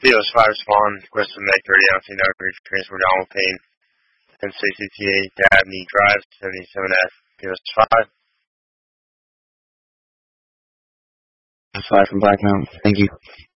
POS 5 spawn, request to make 30 ounce transfer download pane, and CCTA Dabney Drive 77F POS 5. 5 from Black Mountain. Thank you.